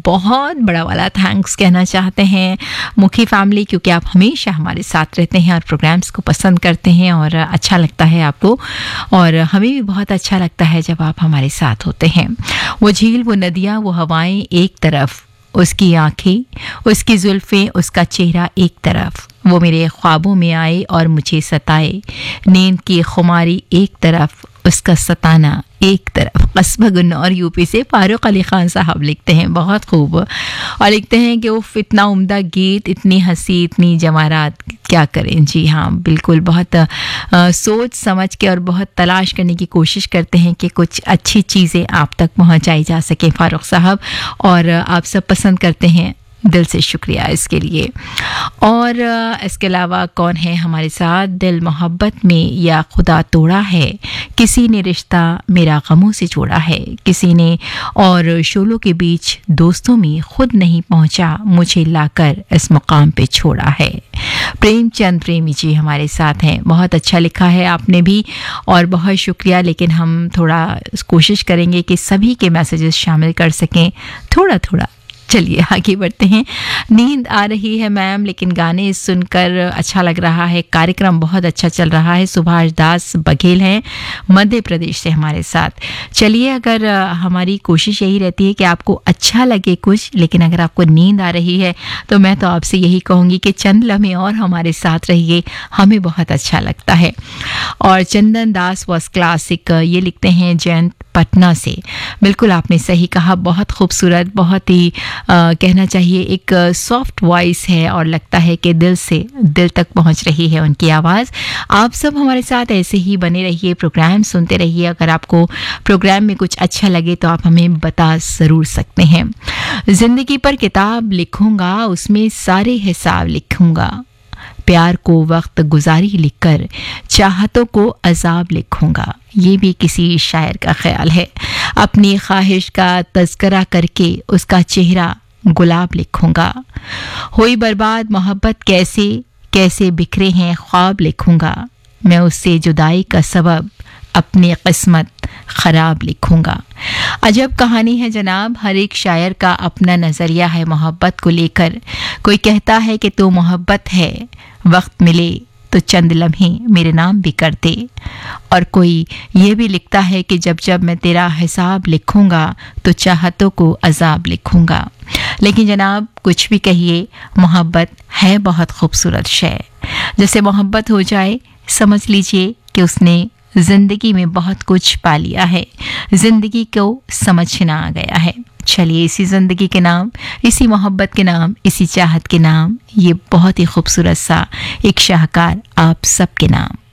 बहुत बड़ा वाला थैंक्स कहना चाहते हैं मुखी फैमिली, क्योंकि आप हमेशा हमारे साथ रहते हैं और प्रोग्राम्स को पसंद करते हैं और अच्छा लगता है आपको, और हमें भी बहुत अच्छा लगता है जब आप हमारे साथ होते हैं। वो झील, वो नदियाँ, वो हवाएं एक तरफ, उसकी आंखें, उसकी जुल्फ़ें, उसका चेहरा एक तरफ, वो मेरे ख्वाबों में आए और मुझे सताए, नींद की खुमारी एक तरफ, उसका सताना एक तरफ। कस्बा गुन्नौर यूपी से फारूक अली खान साहब लिखते हैं, बहुत खूब, और लिखते हैं कि वो इतना उम्दा गीत, इतनी हंसी, इतनी जमारात, क्या करें। जी हाँ, बिल्कुल, बहुत सोच समझ के और बहुत तलाश करने की कोशिश करते हैं कि कुछ अच्छी चीज़ें आप तक पहुंचाई जा सकें फारूक साहब, और आप सब पसंद करते हैं, दिल से शुक्रिया इसके लिए। और इसके अलावा कौन है हमारे साथ? दिल मोहब्बत में या खुदा तोड़ा है, किसी ने रिश्ता मेरा गमों से जोड़ा है, किसी ने और शोलों के बीच दोस्तों में खुद नहीं पहुंचा, मुझे लाकर इस मुकाम पे छोड़ा है। प्रेमचंद प्रेमी जी हमारे साथ हैं, बहुत अच्छा लिखा है आपने भी और बहुत शुक्रिया। लेकिन हम थोड़ा कोशिश करेंगे कि सभी के मैसेजेस शामिल कर सकें, थोड़ा थोड़ा। चलिए आगे बढ़ते हैं। नींद आ रही है मैम, लेकिन गाने सुनकर अच्छा लग रहा है, कार्यक्रम बहुत अच्छा चल रहा है। सुभाष दास बघेल हैं मध्य प्रदेश से हमारे साथ। चलिए, अगर हमारी कोशिश यही रहती है कि आपको अच्छा लगे कुछ, लेकिन अगर आपको नींद आ रही है तो मैं तो आपसे यही कहूँगी कि चंद लम्हे और हमारे साथ रहिए, हमें बहुत अच्छा लगता है। और चंदन दास वॉस क्लासिक ये लिखते हैं जयंत पटना से। बिल्कुल आपने सही कहा, बहुत खूबसूरत, बहुत ही कहना चाहिए एक सॉफ्ट वॉइस है और लगता है कि दिल से दिल तक पहुंच रही है उनकी आवाज़। आप सब हमारे साथ ऐसे ही बने रहिए, प्रोग्राम सुनते रहिए। अगर आपको प्रोग्राम में कुछ अच्छा लगे तो आप हमें बता ज़रूर सकते हैं। ज़िंदगी पर किताब लिखूंगा, उसमें सारे हिसाब लिखूंगा, प्यार को वक्त गुजारी लिखकर चाहतों को अजाब लिखूंगा। ये भी किसी शायर का ख्याल है। अपनी ख्वाहिश का तज़किरा करके उसका चेहरा गुलाब लिखूंगा। हुई बर्बाद मोहब्बत कैसे कैसे बिखरे हैं ख्वाब लिखूंगा। मैं उससे जुदाई का सबब अपनी किस्मत ख़राब लिखूंगा। अजब कहानी है जनाब, हर एक शायर का अपना नज़रिया है मोहब्बत को लेकर। कोई कहता है कि तू मोहब्बत है, वक्त मिले तो चंद लम्हे मेरे नाम भी कर दे। और कोई ये भी लिखता है कि जब जब मैं तेरा हिसाब लिखूंगा तो चाहतों को अजाब लिखूंगा। लेकिन जनाब कुछ भी कहिए, मोहब्बत है बहुत खूबसूरत शय। जैसे मोहब्बत हो जाए, समझ लीजिए कि उसने जिंदगी में बहुत कुछ पा लिया है, जिंदगी को समझना आ गया है। चलिए, इसी जिंदगी के नाम, इसी मोहब्बत के नाम, इसी चाहत के नाम, ये बहुत ही खूबसूरत सा एक शाहकार आप सबके नाम।